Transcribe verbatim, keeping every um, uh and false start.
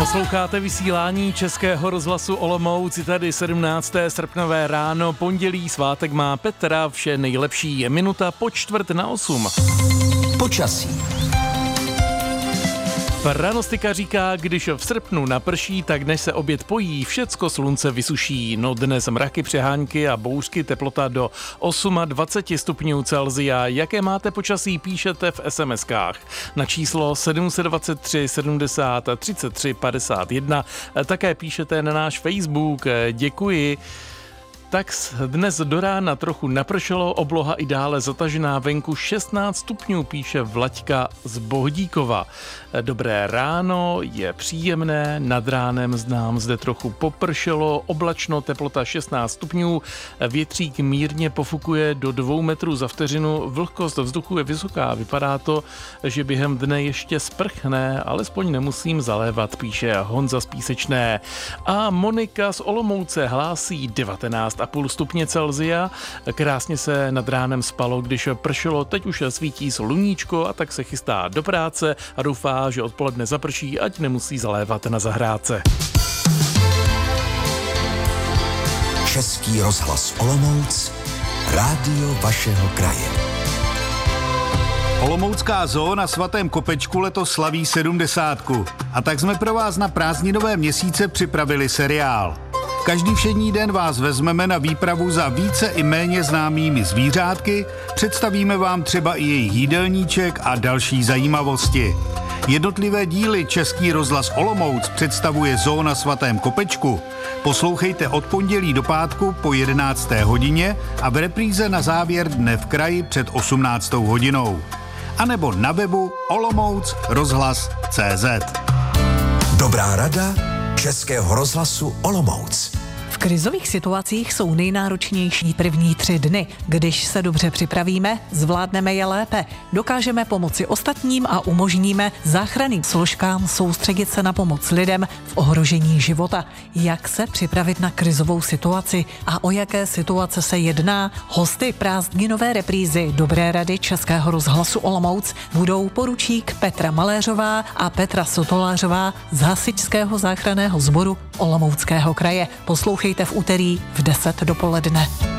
Posloucháte vysílání Českého rozhlasu Olomouc, tady sedmnácté srpnové ráno, pondělí, svátek má Petra, vše nejlepší je minuta po čtvrt na osm. Počasí. Pranostika říká, když v srpnu naprší, tak než se oběd pojí, všecko slunce vysuší. No dnes mraky, přehánky a bouřky, teplota do dvacet osm stupňů Celsia. Jaké máte počasí, píšete v es em eskách na číslo sedm set dvacet tři sedmdesát třicet tři padesát jedna. Také píšete na náš Facebook. Děkuji. Tak dnes do rána trochu napršelo, obloha i dále zatažená, venku šestnáct stupňů, píše Vlaďka z Bohdíkova. Dobré ráno, je příjemné, nad ránem znám zde trochu popršelo, oblačno, teplota šestnáct stupňů, větřík mírně pofukuje do dvou metrů za vteřinu, vlhkost vzduchu je vysoká, vypadá to, že během dne ještě sprchne, alespoň nemusím zalévat, píše Honza z Písečné. A Monika z Olomouce hlásí devatenáct a půl stupně Celsia. Krásně se nad ránem spalo, když pršelo, teď už svítí sluníčko a tak se chystá do práce a doufá, že odpoledne zaprší, ať nemusí zalévat na zahrádce. Český rozhlas Olomouc, rádio vašeho kraje. Olomoucká zoo na Svatém Kopečku letos slaví sedmdesátku. A tak jsme pro vás na prázdninové měsíce připravili seriál. Každý všední den vás vezmeme na výpravu za více i méně známými zvířátky, představíme vám třeba i jejich jídelníček a další zajímavosti. Jednotlivé díly Český rozhlas Olomouc představuje zoo na Svatém Kopečku. Poslouchejte od pondělí do pátku po jedenácté hodině a v repríze na závěr dne v kraji před osmnáctou hodinou. A nebo na webu olomouc rozhlas tečka cé zet. Dobrá rada Českého rozhlasu Olomouc. V krizových situacích jsou nejnáročnější první tři dny. Když se dobře připravíme, zvládneme je lépe. Dokážeme pomoci ostatním a umožníme záchranným složkám soustředit se na pomoc lidem v ohrožení života. Jak se připravit na krizovou situaci a o jaké situace se jedná? Hosty prázdninové reprízy Dobré rady Českého rozhlasu Olomouc budou poručík Petra Maléřová a Petra Sotolářová z Hasičského záchranného sboru Olomouckého kraje. Poslouchejte v úterý v deset dopoledne.